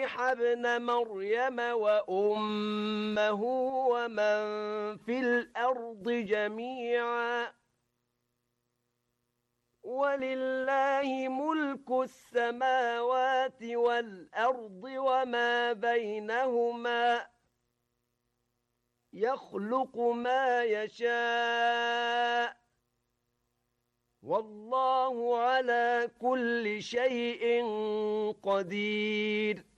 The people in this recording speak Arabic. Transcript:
المسيح ابن مريم وأمه ومن في الأرض جميعا ولله ملك السماوات والأرض وما بينهما يخلق ما يشاء والله على كل شيء قدير